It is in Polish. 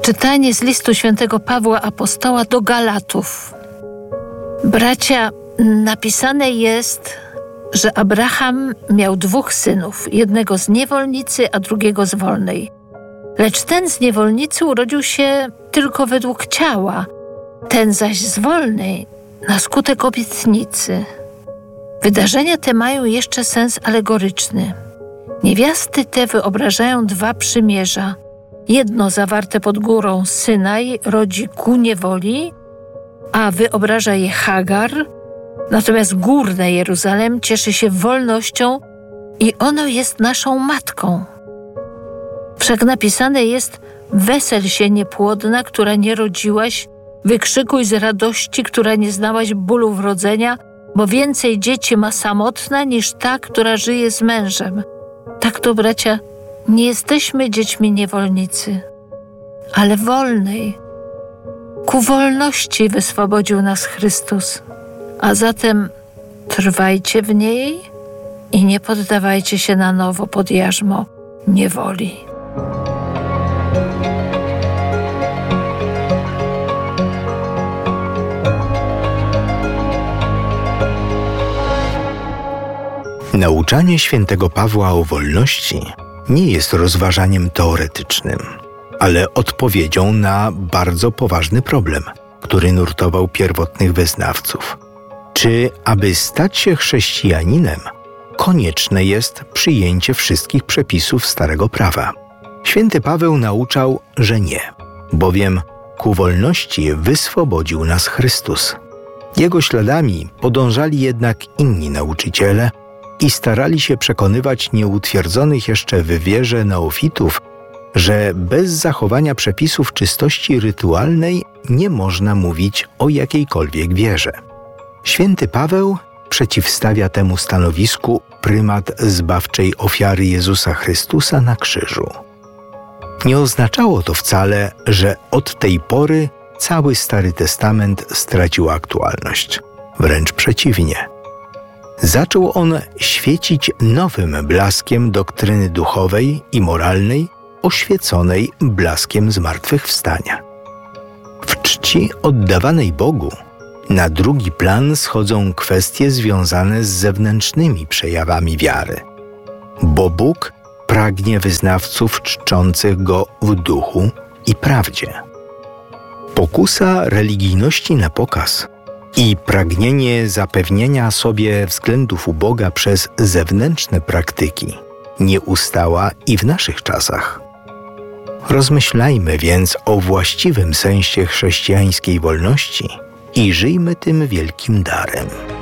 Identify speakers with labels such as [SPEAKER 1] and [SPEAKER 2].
[SPEAKER 1] Czytanie z listu świętego Pawła Apostoła do Galatów. Bracia, napisane jest, że Abraham miał 2 synów, jednego z niewolnicy, a drugiego z wolnej. Lecz ten z niewolnicy urodził się tylko według ciała, ten zaś z wolnej na skutek obietnicy. Wydarzenia te mają jeszcze sens alegoryczny. Niewiasty te wyobrażają 2 przymierza. Jedno zawarte pod górą Synaj rodzi ku niewoli, a wyobraża je Hagar, natomiast górne Jeruzalem cieszy się wolnością i ono jest naszą matką. Wszak napisane jest: wesel się niepłodna, która nie rodziłaś, wykrzykuj z radości, która nie znałaś bólu wrodzenia, bo więcej dzieci ma samotna niż ta, która żyje z mężem. Tak to, bracia, nie jesteśmy dziećmi niewolnicy, ale wolnej. Ku wolności wyswobodził nas Chrystus. A zatem trwajcie w niej i nie poddawajcie się na nowo pod jarzmo niewoli.
[SPEAKER 2] Nauczanie świętego Pawła o wolności nie jest rozważaniem teoretycznym, ale odpowiedzią na bardzo poważny problem, który nurtował pierwotnych wyznawców. Czy aby stać się chrześcijaninem, konieczne jest przyjęcie wszystkich przepisów Starego Prawa? Święty Paweł nauczał, że nie, bowiem ku wolności wyswobodził nas Chrystus. Jego śladami podążali jednak inni nauczyciele i starali się przekonywać nieutwierdzonych jeszcze w wierze neofitów, że bez zachowania przepisów czystości rytualnej nie można mówić o jakiejkolwiek wierze. Święty Paweł przeciwstawia temu stanowisku prymat zbawczej ofiary Jezusa Chrystusa na krzyżu. Nie oznaczało to wcale, że od tej pory cały Stary Testament stracił aktualność. Wręcz przeciwnie. Zaczął on świecić nowym blaskiem doktryny duchowej i moralnej, oświeconej blaskiem zmartwychwstania. W czci oddawanej Bogu na drugi plan schodzą kwestie związane z zewnętrznymi przejawami wiary, bo Bóg pragnie wyznawców czczących Go w duchu i prawdzie. Pokusa religijności na pokaz i pragnienie zapewnienia sobie względów u Boga przez zewnętrzne praktyki nie ustała i w naszych czasach. Rozmyślajmy więc o właściwym sensie chrześcijańskiej wolności i żyjmy tym wielkim darem.